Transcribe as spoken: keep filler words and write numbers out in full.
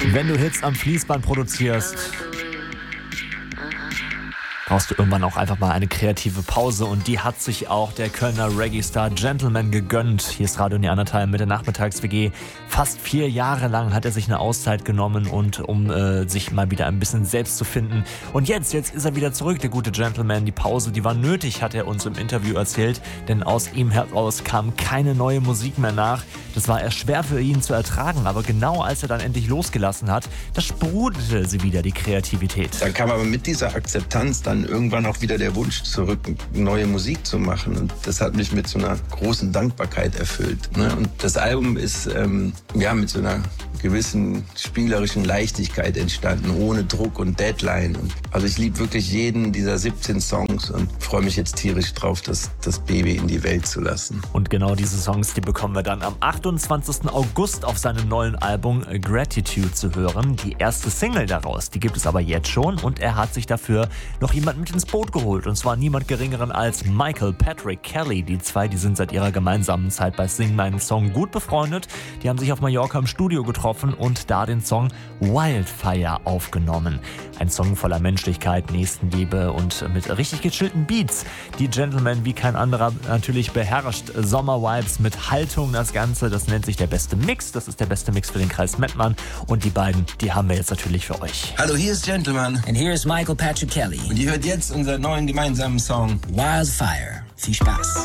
Wenn du Hits am Fließband produzierst, brauchst du irgendwann auch einfach mal eine kreative Pause und die hat sich auch der Kölner Reggae-Star Gentleman gegönnt. Hier ist Radio Neandertal mit der Nachmittags-W G. Fast vier Jahre lang hat er sich eine Auszeit genommen und um äh, sich mal wieder ein bisschen selbst zu finden. Und jetzt, jetzt ist er wieder zurück, der gute Gentleman. Die Pause, die war nötig, hat er uns im Interview erzählt, denn aus ihm heraus kam keine neue Musik mehr nach. Das war erst schwer für ihn zu ertragen, aber genau als er dann endlich losgelassen hat, da sprudelte sie wieder, die Kreativität. Dann kam aber mit dieser Akzeptanz dann irgendwann auch wieder der Wunsch zurück, neue Musik zu machen. Und das hat mich mit so einer großen Dankbarkeit erfüllt. Ne? Und das Album ist ähm, ja mit so einer gewissen spielerischen Leichtigkeit entstanden, ohne Druck und Deadline. Und also ich liebe wirklich jeden dieser siebzehn Songs und freue mich jetzt tierisch drauf, das, das Baby in die Welt zu lassen. Und genau diese Songs, die bekommen wir dann am achtundzwanzigsten August auf seinem neuen Album Gratitude zu hören. Die erste Single daraus, die gibt es aber jetzt schon und er hat sich dafür noch jemand mit ins Boot geholt. Und zwar niemand geringeren als Michael Patrick Kelly. Die zwei, die sind seit ihrer gemeinsamen Zeit bei Sing meinen Song gut befreundet. Die haben sich auf Mallorca im Studio getroffen und da den Song Wildfire aufgenommen. Ein Song voller Menschlichkeit, Nächstenliebe und mit richtig gechillten Beats. Die Gentleman wie kein anderer natürlich beherrscht. Sommervibes mit Haltung, das Ganze, das nennt sich der beste Mix. Das ist der beste Mix für den Kreis Mettmann und die beiden, die haben wir jetzt natürlich für euch. Hallo, hier ist Gentleman. And here is Michael Patrick Kelly. Und ihr hört jetzt unseren neuen gemeinsamen Song Wildfire. Viel Spaß.